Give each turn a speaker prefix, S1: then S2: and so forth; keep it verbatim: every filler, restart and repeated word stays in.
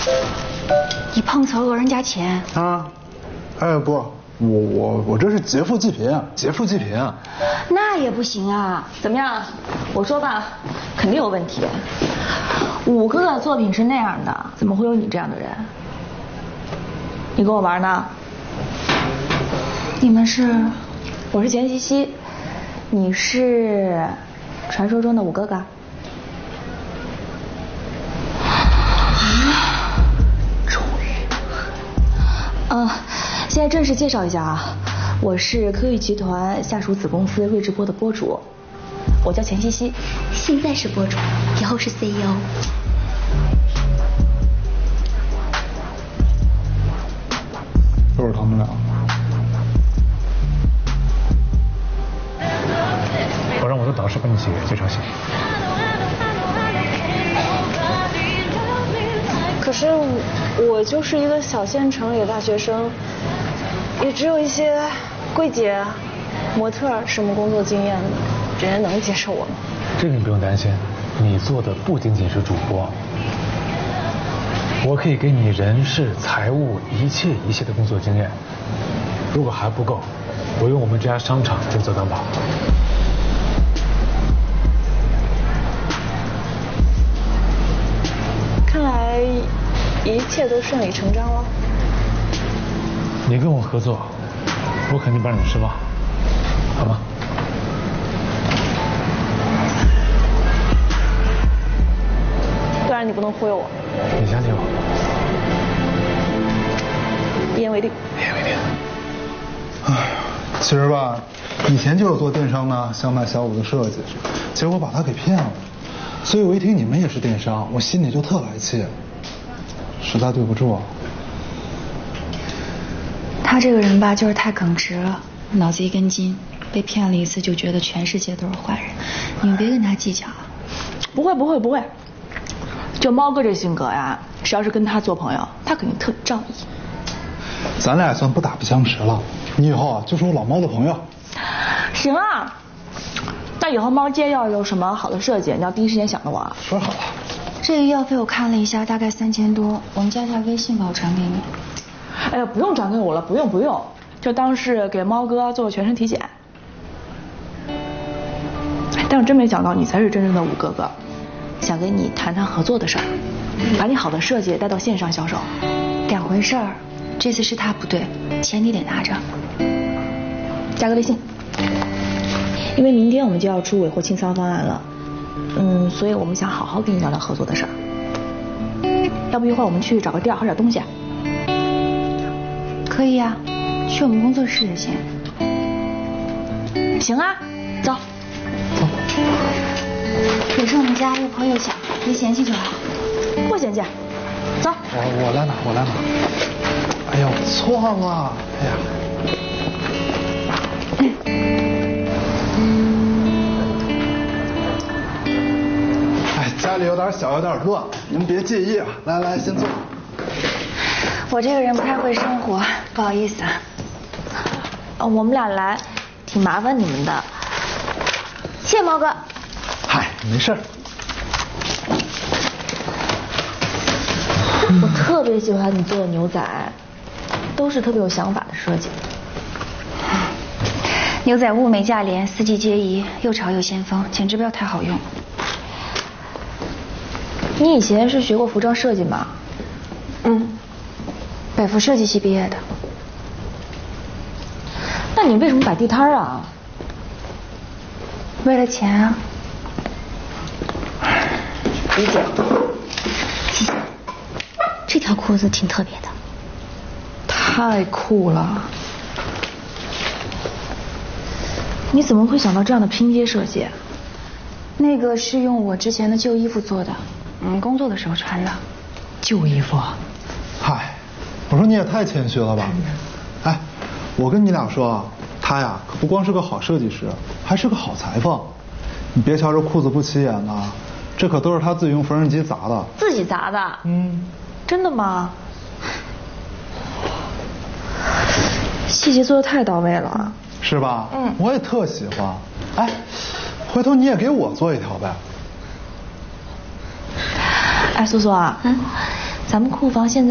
S1: 你碰瓷讹人家钱
S2: 啊？哎不，我我我这是劫富济贫，劫富济贫啊！
S1: 那也不行啊！
S3: 怎么样？我说吧，肯定有问题。五哥的作品是那样的，怎么会有你这样的人？你跟我玩呢？
S1: 你们是？
S3: 我是钱西西，你是传说中的五哥哥。嗯，现在正式介绍一下啊，我是科艺集团下属子公司睿智播的播主，我叫钱西西，
S1: 现在是播主，以后是 C E O。
S2: 就是他们俩。
S4: 我让我的导师帮你写介绍信。
S3: 可是我就是一个小县城里的大学生，也只有一些柜姐、模特什么工作经验的，人家能接受我吗？
S4: 这个你不用担心，你做的不仅仅是主播，我可以给你人事、财务一切一切的工作经验。如果还不够，我用我们这家商场尽责担保。
S3: 看来一切都顺理成章了。
S4: 你跟我合作，我肯定不让你失望，好吗？
S3: 当然你不能忽悠我。
S4: 你相信我。
S3: 一言为定。
S4: 一言为定。
S2: 哎呀，其实吧，以前就是做电商呢，想买小五的设计，结果把他给骗了。所以我一听你们也是电商，我心里就特来气，实在对不住啊。
S1: 他这个人吧，就是太耿直了，脑子一根筋，被骗了一次就觉得全世界都是坏人。你们别跟他计较。
S3: 不会不会不会，就猫哥这性格呀，谁要是跟他做朋友，他肯定特仗义。
S2: 咱俩也算不打不相识了，你以后啊就是我老猫的朋友。
S3: 行啊，那以后猫街要有什么好的设计，你要第一时间想着我啊。
S2: 说好了。
S1: 这个药费我看了一下，大概三千多，我们加一下微信吧，我传给你。
S3: 哎呀，不用转给我了，不用不用，就当是给猫哥做全身体检。但我真没想到你才是真正的五哥哥，想跟你谈谈合作的事儿，把你好的设计带到线上销售。
S1: 两回事儿，这次是他不对，钱你得拿着。
S3: 加个微信。因为明天我们就要出尾货清仓方案了，嗯，所以我们想好好跟你聊聊合作的事儿。要不一会儿我们去找个地儿喝点东西。
S1: 可以啊，去我们工作室也行。
S3: 行啊，走。
S2: 走。
S1: 也是我们家又破又小，别嫌弃就好。
S3: 不嫌弃。走。
S2: 我我来拿，我来拿。哎呀，我错了，哎呀。哎，家里有点小，有点乱，您别介意啊。来来，先坐。
S1: 我这个人不太会生活，不好意思啊。
S3: 呃，我们俩来，挺麻烦你们的。谢谢猫哥。
S2: 嗨，没事儿。
S3: 我特别喜欢你做的牛仔，都是特别有想法的设计。
S1: 牛仔物美价廉，四季皆宜，又潮又先锋，简直不要太好用。
S3: 你以前是学过服装设计吗？
S1: 嗯，百服设计系毕业的。
S3: 那你为什么摆地摊啊？
S1: 为了钱啊。
S3: 理解。
S1: 谢谢。这条裤子挺特别的。
S3: 太酷了！你怎么会想到这样的拼接设计？
S1: 那个是用我之前的旧衣服做的，嗯，工作的时候穿的。
S3: 旧衣服？
S2: 嗨，我说你也太谦虚了吧！哎，我跟你俩说啊，他呀可不光是个好设计师，还是个好裁缝。你别瞧这裤子不起眼呐，这可都是他自己用缝纫机砸的。
S3: 自己砸的？
S2: 嗯。
S3: 真的吗？细节做的太到位了。
S2: 是吧？
S3: 嗯，
S2: 我也特喜欢。哎，回头你也给我做一条呗。
S3: 哎，苏苏啊，嗯， 咱们库房现在